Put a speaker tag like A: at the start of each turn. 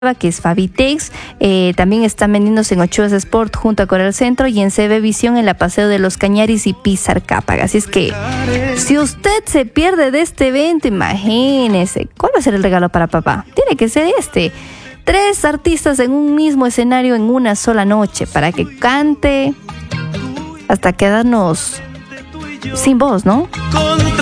A: que es Fabitex. También están vendiéndose en Ochoas Sport junto a Coral Centro y en CB Visión en la Paseo de los Cañaris y Pizarcápaga. Así es que si usted se pierde de este evento, imagínese, ¿cuál va a ser el regalo para papá? Tiene que ser este. 3 artistas en un mismo escenario en una sola noche para que cante hasta quedarnos sin voz, ¿no?